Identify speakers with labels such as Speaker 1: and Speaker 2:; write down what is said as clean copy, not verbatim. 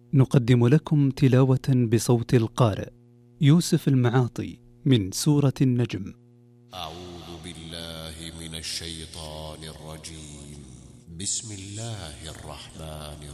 Speaker 1: نقدم لكم تلاوة بصوت القارئ يوسف المعاطي من سورة النجم.
Speaker 2: أعوذ بالله من الشيطان الرجيم. بسم الله الرحمن